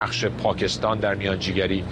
نقش پاکستان در میانجیگری،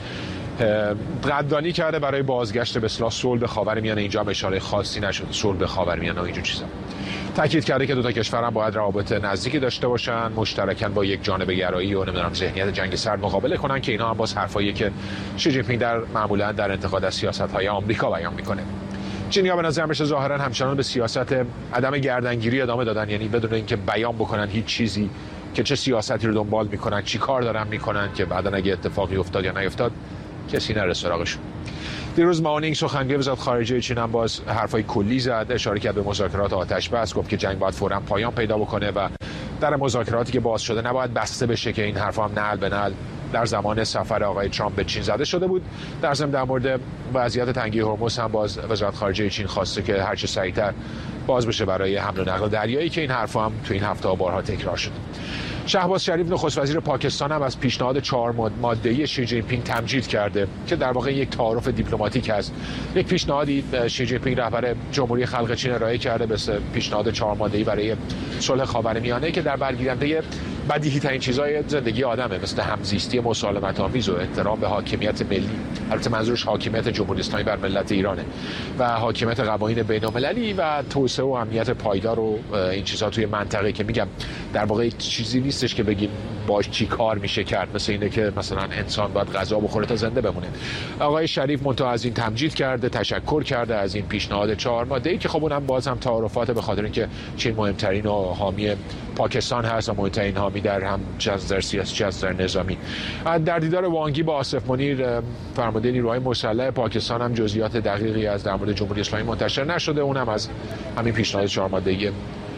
قدردانی کرده برای بازگشت به اصطلاح صلح به خاورمیانه. اینجا هم اشاره خاصی نشده صلح به خاورمیانه و اینجور چیزا. تاکید کرده که دو تا کشور هم باید روابط نزدیکی داشته باشن، مشترکاً با یک جانبه گرایی و نمیدونم ذهنیت جنگ سرد مقابله کنن، که اینا هم باز حرفایی که شی جین پینگ معمولاً در انتقاد از سیاست‌های آمریکا بیان میکنه. چینی‌ها به نظر میاد ظاهراً همچنان به سیاست عدم گردنگیری ادامه دادن، یعنی بدون اینکه بیان بکنن هیچ چیزی که چه سیاستی رو دنبال میکنن، چی کار دارن میکنن، که بعداً اگه اتفاقی افتاد یا نیفتاد کسی نره سراغشون. دیروز مانینگ سخنگوی وزارت خارجه چین هم باز حرفای کلی زد، اشاره کرد به مذاکرات آتش بس، گفت که جنگ باید فوراً پایان پیدا بکنه و در مذاکراتی که باز شده نباید بسته بشه، که این حرفا هم نعل به نعل در زمان سفر آقای ترامپ به چین زده شده بود. در ضمن در مورد وضعیت تنگه هرمز هم باز وزارت خارجه چین خواسته که هر چه سریعتر باز بشه برای حمل و نقل دریایی، که این حرفا هم تو این هفته بارها تکرار شده. شهباز شریف نخست وزیر پاکستان هم از پیشنهاد 4 ماده‌ای شی جین پینگ تمجید کرده که در واقع یک تعارف دیپلماتیک است. یک پیشنهادی شی جین پینگ رهبر جمهوری خلق چین ارائه کرده به پیشنهاد 4 ماده‌ای برای صلح خاورمیانه، که در برگیرنده بدیهی ترین چیزای زندگی آدمه، مثل همزیستی مسالمت آمیز و احترام به حاکمیت ملی. البته منظورش حاکمیت جمهوری اسلامی بر ملت ایرانه و حاکمیت قوانین بین‌المللی و توسعه و امنیت پایدار و این چیزها توی منطقه، که میگم در واقع چیزی نیستش که بگیم باش چی کار میشه کرد، مثل اینه که مثلا انسان باید غذا بخوره تا زنده بمونه. آقای شریف منتها از این تمجید کرده، تشکر کرده از این پیشنهاد 4 ماده‌ای، که خب اونم باز هم تعارفات، به خاطر اینکه چین مهمترین و حامی پاکستان هست و مهمترین حامی در هم چه از نظر سیاسی چه از نظر نظامی. در دیدار وانگی با آصف منیر فرمانده نیروهای مسلح پاکستان هم جزئیات دقیقی از در مورد جمهوری اسلامی منتشر نشده، اونم از همین پیشنهاد 4 ماده‌ای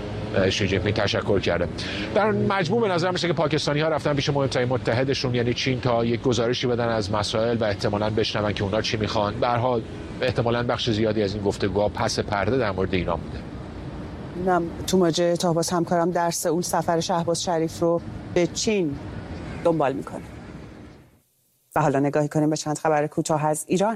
شی جین پینگ تشکر کرده. در مجموع به نظر میاد که پاکستانی‌ها رفتن پیش مهمترین متحدشون یعنی چین تا یک گزارشی بدن از مسائل و احتمالاً بشنون که اونا چی میخوان. به هر حال احتمالاً بخش زیادی از این گفتگوها پس پرده در مورد ایران بوده. تو مواجهه تاباس همکارم در سئول سفر شهباز شریف رو به چین دنبال میکنه. و حالا نگاهی کنیم به چند خبر کوتاه از ایران.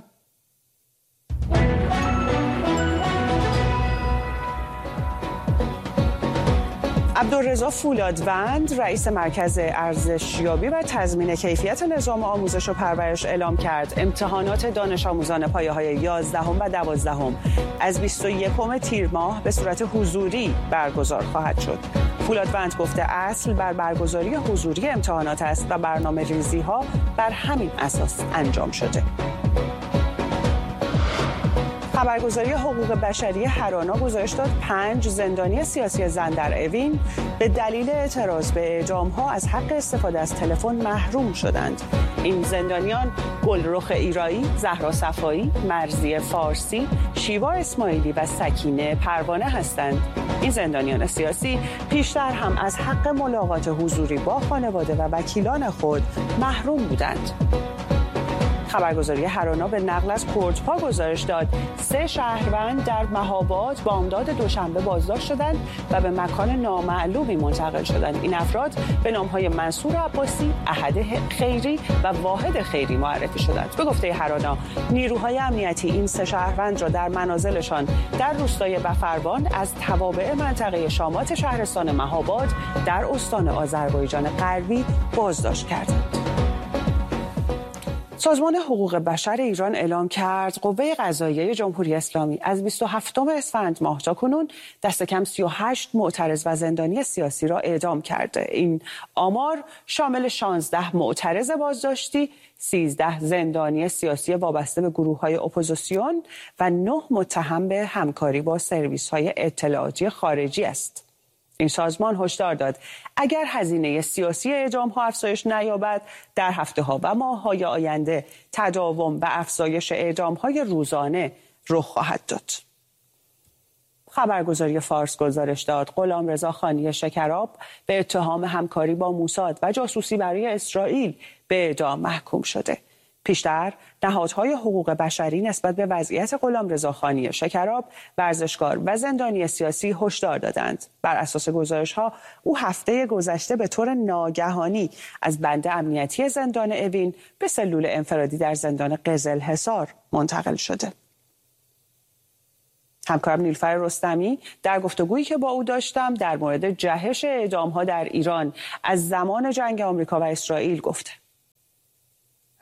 عبدالرضا فولادوند رئیس مرکز ارزشیابی و تضمین کیفیت نظام آموزش و پرورش اعلام کرد امتحانات دانش آموزان پایه‌های 11 و 12 از 21 تیر ماه به صورت حضوری برگزار خواهد شد. فولادوند گفته اصل بر برگزاری حضوری امتحانات است و برنامه‌ریزی‌ها بر همین اساس انجام شده. خبرگزاری حقوق بشری هرانا گزارش داد 5 زندانی سیاسی زن در اوین به دلیل اعتراض به اعدام‌ها از حق استفاده از تلفن محروم شدند. این زندانیان گلرخ ایرایی، زهرا صفایی، مرضیه فارسی، شیوا اسماعیلی و سکینه پروانه هستند. این زندانیان سیاسی پیشتر هم از حق ملاقات حضوری با خانواده و وکیلان خود محروم بودند. خبرگزاری هرانا به نقل از کورتپا گزارش داد 3 شهروند در مهاباد بامداد دوشنبه بازداشت شدند و به مکان نامعلومی منتقل شدند. این افراد به نام‌های منصور عباسی، احد خیری و واحد خیری معرفی شدند. به گفته هرانا نیروهای امنیتی این 3 شهروند را در منازلشان در روستای بفروان از توابع منطقه شامات شهرستان مهاباد در استان آذربایجان غربی بازداشت کردند. سازمان حقوق بشر ایران اعلام کرد قوه قضاییه جمهوری اسلامی از 27 اسفند ماه تا کنون دست کم 38 معترض و زندانی سیاسی را اعدام کرده. این آمار شامل 16 معترض بازداشتی، 13 زندانی سیاسی وابسته به گروه‌های اپوزیسیون و 9 متهم به همکاری با سرویس‌های اطلاعاتی خارجی است. این سازمان هشدار داد اگر هزینه سیاسی اعدام‌ها افزایش نیابد در هفته‌ها و ماه‌های آینده تداوم و افزایش اعدام‌های روزانه رخ خواهد داد. خبرگزاری فارس گزارش داد غلامرضا خانی شکراب به اتهام همکاری با موساد و جاسوسی برای اسرائیل به اعدام محکوم شده. پیشتر نهادهای حقوق بشری نسبت به وضعیت غلامرضا خانی شکراب، ورزشکار و زندانی سیاسی هشدار دادند. بر اساس گزارش‌ها او هفته گذشته به طور ناگهانی از بند امنیتی زندان اوین به سلول انفرادی در زندان قزلحصار منتقل شده. همکارم نیلوفر رستمی در گفتگویی که با او داشتم در مورد جهش اعدام‌ها در ایران از زمان جنگ آمریکا و اسرائیل گفته.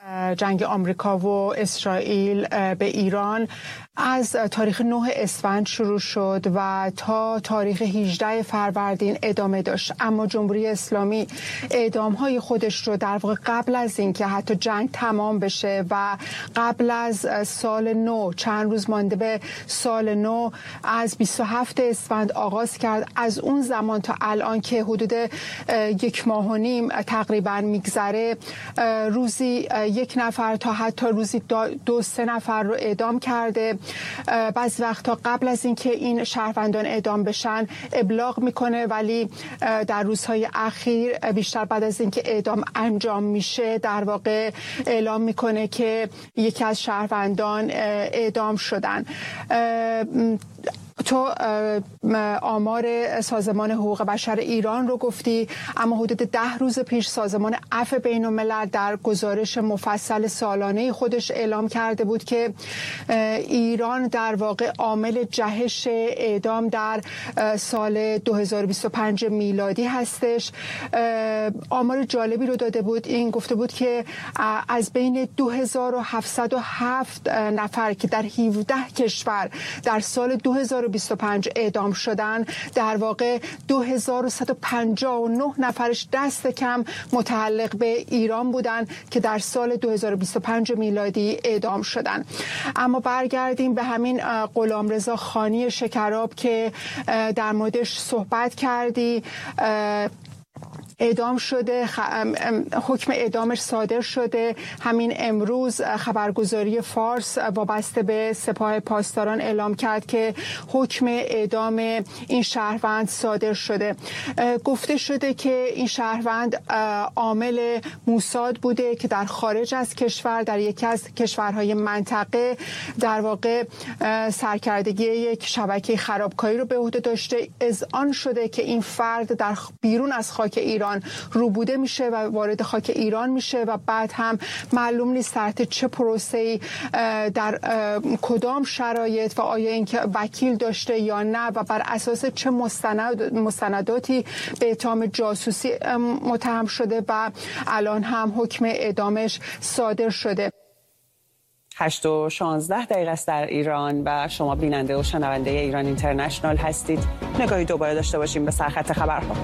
جنگ آمریکا و اسرائیل به ایران از تاریخ 9 اسفند شروع شد و تا تاریخ 18 فروردین ادامه داشت، اما جمهوری اسلامی اعدام‌های خودش رو در واقع قبل از اینکه حتی جنگ تمام بشه و قبل از سال نو، چند روز مانده به سال نو، از 27 اسفند آغاز کرد. از اون زمان تا الان که حدود 1.5 ماه تقریبا میگذره، روزی 1 نفر تا حتی روزی 2-3 نفر رو اعدام کرده. بعضی وقتا قبل از اینکه این شهروندان اعدام بشن ابلاغ میکنه، ولی در روزهای اخیر بیشتر بعد از اینکه اعدام انجام میشه در واقع اعلام میکنه که یکی از شهروندان اعدام شدن. تو آمار سازمان حقوق بشر ایران رو گفتی، اما حدود 10 روز پیش سازمان عفو بین‌الملل در گزارش مفصل سالانه خودش اعلام کرده بود که ایران در واقع عامل جهش اعدام در سال 2025 میلادی هستش. آمار جالبی رو داده بود، این گفته بود که از بین 2707 نفر که در 17 کشور در سال 2025 اعدام شدن، در واقع 2159 نفرش دست کم متعلق به ایران بودن که در سال 2025 میلادی اعدام شدن. اما برگردیم به همین غلامرضا خانی شکراب که در موردش صحبت کردی. اعدام شده، حکم اعدامش صادر شده. همین امروز خبرگزاری فارس وابسته به سپاه پاسداران اعلام کرد که حکم اعدام این شهروند صادر شده. گفته شده که این شهروند عامل موساد بوده که در خارج از کشور، در یکی از کشورهای منطقه، در واقع سرکردگی یک شبکه خرابکاری رو به عهده داشته. اذعان شده که این فرد در بیرون از خاک ایران روبوده میشه و وارد خاک ایران میشه و بعد هم معلوم نیست تحت چه پروسه‌ای، در کدام شرایط و آیا اینکه وکیل داشته یا نه و بر اساس چه مستنداتی به اتهام جاسوسی متهم شده و الان هم حکم اعدامش صادر شده. 8:16 است در ایران و شما بیننده و شنونده ایران اینترنشنال هستید. نگاهی دوباره داشته باشیم به سرخط خبرها.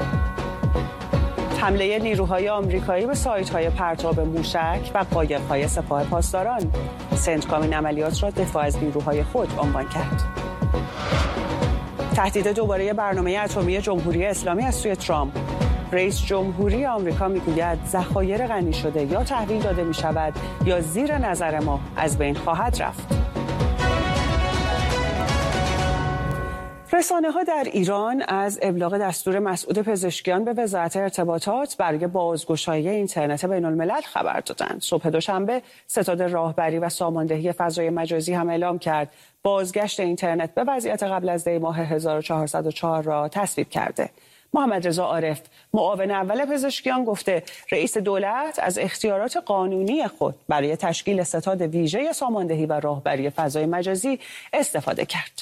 حمله نیروهای آمریکایی به سایت‌های پرتاب موشک و قایق‌های سپاه پاسداران. سنتکام این عملیات را دفاع از نیروهای خود عنوان کرد. تهدید دوباره برنامه اتمی جمهوری اسلامی از سوی ترامپ. رئیس جمهوری آمریکا میگوید ذخایر غنی شده یا تحویل داده می شود یا زیر نظر ما از بین خواهد رفت. رسانه‌ها در ایران از ابلاغ دستور مسعود پزشکیان به وزارت ارتباطات برای بازگشایی اینترنت بین‌الملل خبر دادند. صبح دوشنبه ستاد راهبری و ساماندهی فضای مجازی هم اعلام کرد بازگشت اینترنت به وضعیت قبل از دی ماه 1404 را تصویب کرده. محمد رضا عارف، معاون اول پزشکیان، گفته رئیس دولت از اختیارات قانونی خود برای تشکیل ستاد ویژه ساماندهی و راهبری فضای مجازی استفاده کرد.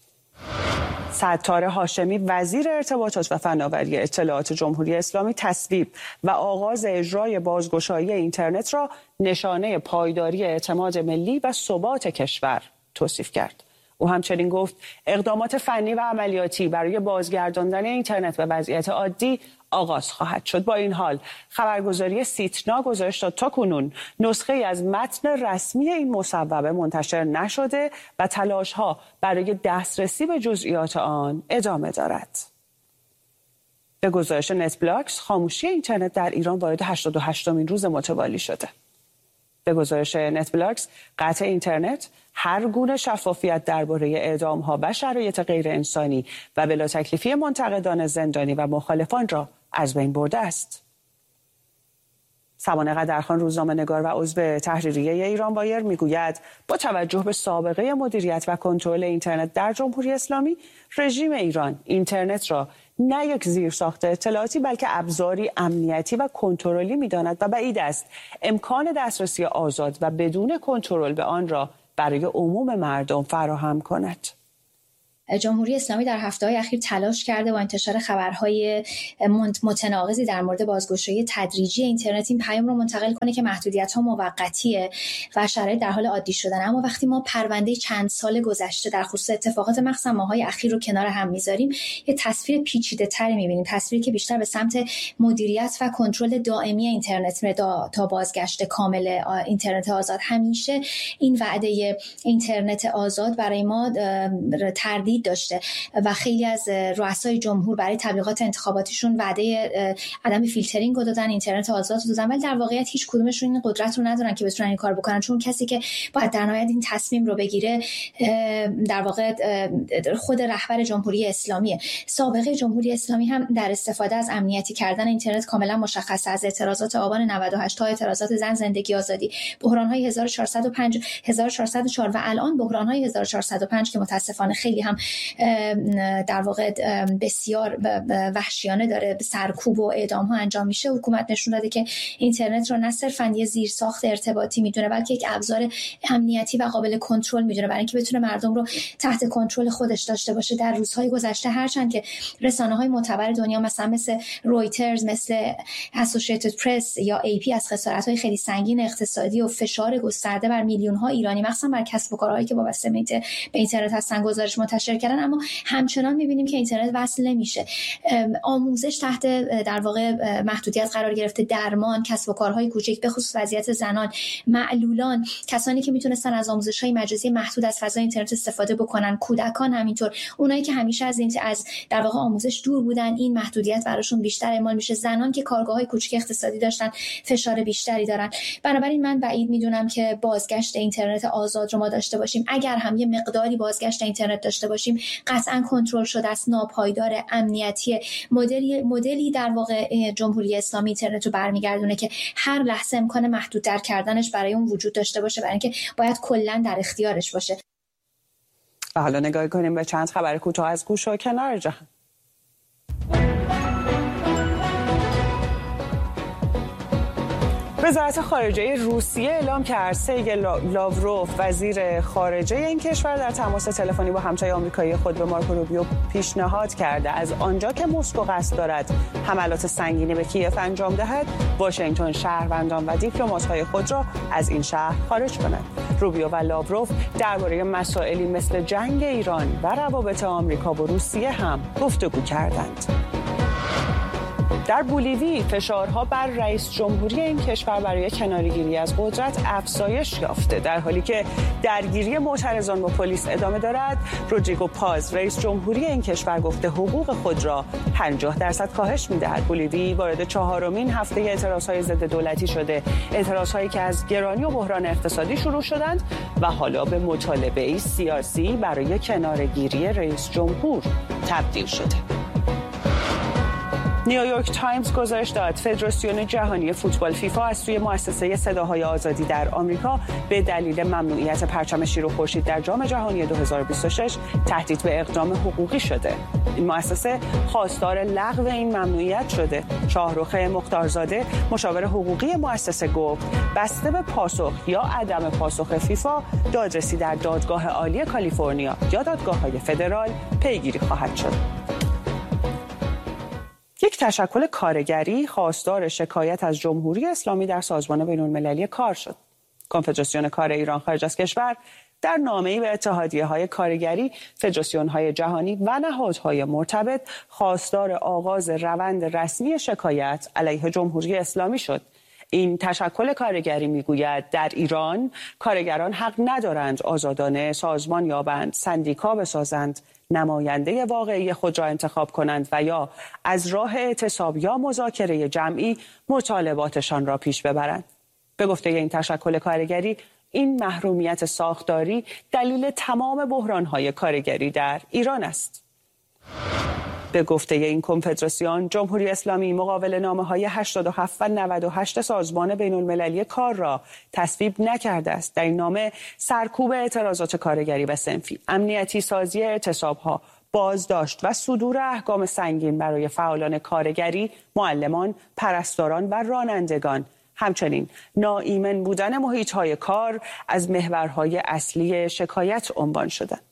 ستاره هاشمی، وزیر ارتباطات و فناوری اطلاعات جمهوری اسلامی، تصویب و آغاز اجرای بازگشایی اینترنت را نشانه پایداری اعتماد ملی و ثبات کشور توصیف کرد. او همچنین گفت اقدامات فنی و عملیاتی برای بازگرداندن اینترنت به وضعیت عادی آغاز خواهد شد. با این حال خبرگزاری سیتنا گزارش داد تاکنون نسخه از متن رسمی این مصوبه منتشر نشده و تلاش‌ها برای دسترسی به جزئیات آن ادامه دارد. به گزارش نتبلاکس، خاموشی اینترنت در ایران وارد 88مین روز متوالی شده. به گزارش نتبلاکس، قطع اینترنت هر گونه شفافیت درباره اعدام‌ها و شرایط غیر انسانی و بلا تکلیفی منتقدان زندانی و مخالفان را از بین برده است. سمانه قدرخان، روزنامه‌نگار و عضو تحریریه ایران وایر، میگوید با توجه به سابقه مدیریت و کنترل اینترنت در جمهوری اسلامی، رژیم ایران اینترنت را نه یک زیرساخت اطلاعاتی بلکه ابزاری امنیتی و کنترلی می‌داند و بعید است امکان دسترسی آزاد و بدون کنترل به آن را برای عموم مردم فراهم کند. جمهوری اسلامی در هفته‌های اخیر تلاش کرده با انتشار خبرهای متناقضی در مورد بازگشایی تدریجی اینترنت این پیام رو منتقل کنه که محدودیت‌ها موقتیه و شرایط در حال عادی شدن. اما وقتی ما پرونده چند سال گذشته در خصوص اتفاقات مخصوصا ماه‌های اخیر رو کنار هم می‌ذاریم، یه تصویر پیچیده‌تری می‌بینیم، تصویری که بیشتر به سمت مدیریت و کنترل دائمی اینترنت تا بازگشت کامل اینترنت آزاد. همیشه این وعده اینترنت آزاد برای ما تردید داشته و خیلی از رؤسای جمهور برای تبلیغات انتخاباتیشون وعده عدم فیلترینگ رو دادن، اینترنت آزاد رو دادن، ولی در واقعیت هیچ کدومشون این قدرت رو ندارن که بتونن این کار بکنن، چون کسی که باید در نهایت این تصمیم رو بگیره در واقع خود رهبر جمهوری اسلامیه. سابقه جمهوری اسلامی هم در استفاده از امنیتی کردن اینترنت کاملا مشخصه. از اعتراضات آبان 98 تا اعتراضات زن زندگی آزادی، بحران‌های 1405 1404 و الان بحران‌های 1405 که متاسفانه خیلی هم در واقع بسیار وحشیانه داره سرکوب و اعدام‌ها انجام میشه. حکومت نشون داده که اینترنت رو نه صرفاً یه زیرساخت ارتباطی میدونه، بلکه یک ابزار امنیتی و قابل کنترل میدونه برای اینکه بتونه مردم رو تحت کنترل خودش داشته باشه. در روزهای گذشته هرچند که رسانه‌های معتبر دنیا مثل رویترز، مثل اسوسییتد پرس یا AP از خسارت‌های خیلی سنگین اقتصادی و فشار گسترده بر میلیون‌ها ایرانی مخصوصا بر کسب و کارهایی که وابسته به اینترنت هستن گزارش منتشر کردن، اما همچنان می‌بینیم که اینترنت وصل نمیشه. آموزش تحت در واقع محدودیت قرار گرفته، درمان، کسب و کارهای کوچک به خصوص وضعیت زنان، معلولان، کسانی که میتونستن از آموزش‌های مجازی محدود از فضای اینترنت استفاده بکنن، کودکان همینطور، اونایی که همیشه از در واقع آموزش دور بودن این محدودیت براشون بیشتر اعمال میشه، زنان که کارگاه‌های کوچک اقتصادی داشتن فشار بیشتری دارن. بنابراین من بعید میدونم که بازگشت اینترنت آزاد رو ما داشته باشیم. اگر هم یه مقداری بازگشت اینترنت داشته باشیم قطعاً کنترل شده است، ناپایدار، امنیتی، مدلی در واقع جمهوری اسلامی اینترنت رو برمیگردونه که هر لحظه امکان محدودتر کردنش برای اون وجود داشته باشه، برای اینکه باید کلاً در اختیارش باشه. و حالا نگاه کنیم به چند خبر کوتاه از گوش و کنار جهان. وزارت خارجه روسیه اعلام کرد سرگئی لاوروف وزیر خارجه این کشور در تماس تلفنی با همتای آمریکایی خود به مارکو روبیو پیشنهاد کرده از آنجا که مسکو قصد دارد حملات سنگینی به کیف انجام دهد، واشنگتن شهروندان و دیپلمات‌های خود را از این شهر خارج کند. روبیو و لاوروف درباره مسائلی مثل جنگ ایران و روابط آمریکا با روسیه هم گفتگو کردند. در بولیوی فشارها بر رئیس جمهوری این کشور برای کناره‌گیری از قدرت افزایش یافته. در حالی که درگیری معترضان با پلیس ادامه دارد، رودریگو پاز رئیس جمهوری این کشور گفته حقوق خود را 50% کاهش می‌دهد. بولیوی وارد 4مین هفته اعتراضهای ضد دولتی شده، اعتراضهایی که از گرانی و بحران اقتصادی شروع شدند و حالا به مطالبه سیاسی برای کناره‌گیری رئیس جمهور تبدیل شده. نیویورک تایمز گزارش داد فدراسیون جهانی فوتبال فیفا از سوی مؤسسه صداهای آزادی در آمریکا به دلیل ممنوعیت پرچم شیر و خورشید در جام جهانی 2026 تهدید به اقدام حقوقی شده. این مؤسسه خواستار لغو این ممنوعیت شده. شاهرخ مختارزاده مشاور حقوقی مؤسسه گفت بسته به پاسخ یا عدم پاسخ فیفا، دادرسی در دادگاه عالی کالیفرنیا یا دادگاه‌های فدرال پیگیری خواهد شد. یک تشکل کارگری خواستار شکایت از جمهوری اسلامی در سازمان بین‌المللی کار شد. کنفدراسیون کار ایران خارج از کشور در نامه‌ای به اتحادیه‌های کارگری، فدراسیون‌های جهانی و نهادهای مرتبط خواستار آغاز روند رسمی شکایت علیه جمهوری اسلامی شد. این تشکل کارگری میگوید در ایران کارگران حق ندارند آزادانه سازمان یابند، سندیکا بسازند، نماینده واقعی خود را انتخاب کنند و یا از راه اعتصاب یا مذاکره جمعی مطالباتشان را پیش ببرند. به گفته این تشکل کارگری، این محرومیت ساختاری دلیل تمام بحران‌های کارگری در ایران است. به گفته این کنفدراسیون، جمهوری اسلامی مقابل نامه‌های 87 و 98 سازمان بین‌المللی کار را تصویب نکرده است. در این نامه سرکوب اعتراضات کارگری و صنفی، امنیتی سازی اعتصاب‌ها، بازداشت و صدور احکام سنگین برای فعالان کارگری، معلمان، پرستاران و رانندگان، همچنین ناایمن بودن محیط‌های کار از محورهای اصلی شکایت عنوان شدند.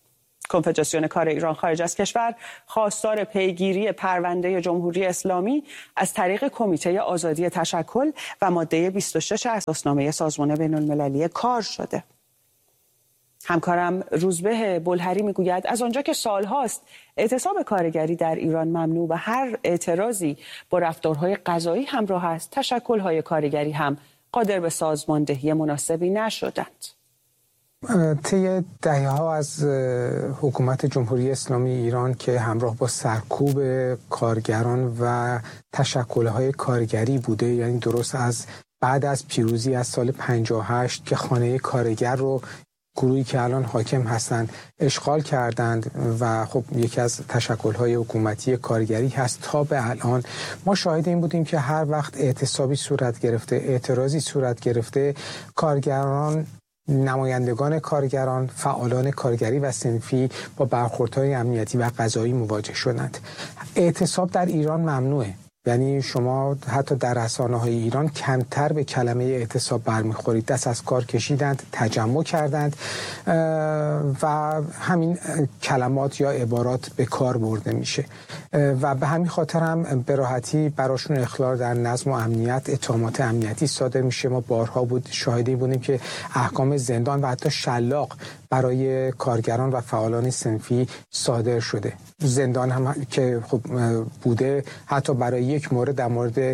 کنفدراسیون کار ایران خارج از کشور خواستار پیگیری پرونده جمهوری اسلامی از طریق کمیته آزادی تشکل و ماده 26 اساسنامه سازمان بین‌المللی کار شده. همکارم روزبه بلهری میگوید از آنجا که سالهاست اعتصاب کارگری در ایران ممنوع و هر اعتراضی با رفتارهای قضایی همراه است، تشکل‌های کارگری هم قادر به سازماندهی مناسبی نشدند. طی دهه‌ها از حکومت جمهوری اسلامی ایران که همراه با سرکوب کارگران و تشکل‌های کارگری بوده، یعنی درست از بعد از پیروزی از سال 58 که خانه کارگر رو گروهی که الان حاکم هستند اشغال کردند و خب یکی از تشکل‌های حکومتی کارگری هست، تا به الان ما شاهد این بودیم که هر وقت اعتصابی صورت گرفته، اعتراضی صورت گرفته، کارگران، نمایندگان کارگران، فعالان کارگری و صنفی با برخوردهای امنیتی و قضایی مواجه شدند. اعتصاب در ایران ممنوعه، یعنی شما حتی در رسانه‌های ایران کمتر به کلمه اعتصاب برمیخورید. دست از کار کشیدند، تجمع کردند و همین کلمات یا عبارات به کار برده میشه و به همین خاطر هم به راحتی براشون اخلال در نظم و امنیت، اتهامات امنیتی صادر میشه. ما بارها شاهدی بودیم که احکام زندان و حتی شلاق برای کارگران و فعالان صنفی صادر شده. زندان هم که خب بوده، حتی برای یک مورد در مورد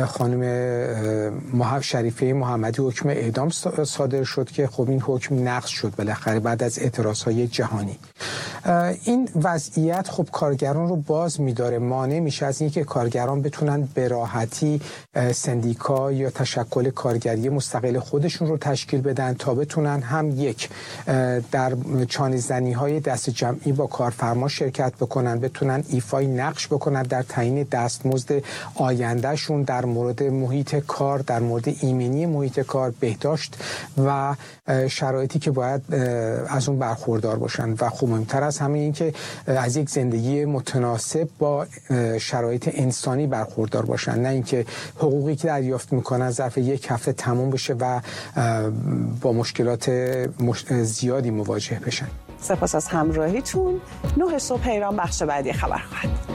خانم شریفه محمدی حکم اعدام صادر شد که خب این حکم نقض شد بالاخره بعد از اعتراضهای جهانی. این وضعیت خب کارگران رو باز می‌داره، مانع میشه از اینکه کارگران بتونن به راحتی سندیکا یا تشکل کارگری مستقل خودشون رو تشکیل بدن تا بتونن هم یک در چانه‌زنی‌های دست جمعی با کارفرما شرکت بکنن، بتونن ایفای نقش بکنن در تعیین دستمزد آیندهشون، در مورد محیط کار، در مورد ایمنی محیط کار، بهداشت و شرایطی که باید از اون برخوردار باشن و خب مهمتر از همه این که از یک زندگی متناسب با شرایط انسانی برخوردار باشن، نه اینکه حقوقی که دریافت میکنن ظرف یک هفته تموم بشه و با مشکلات زیادی مواجه بشن. سپاس از همراهیتون. 9 صبح ایران بخش بعدی خبر خواهد.